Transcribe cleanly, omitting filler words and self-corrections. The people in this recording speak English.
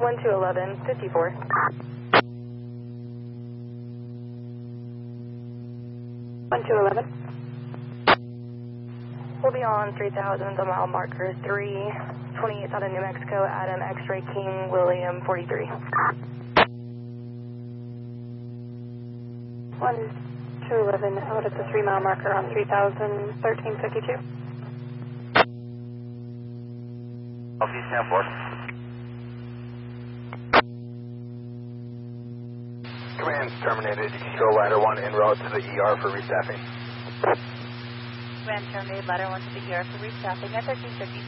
1211, 54. We'll be on 3000, the mile marker 328 out of New Mexico, Adam X-ray King William 43. 1211 out at the 3 mile marker on 3000, 1352. LT stand for. Command's terminated. You can show ladder 1 en route to the ER for restaffing. Command terminated, ladder 1 to the ER for restaffing at 1352.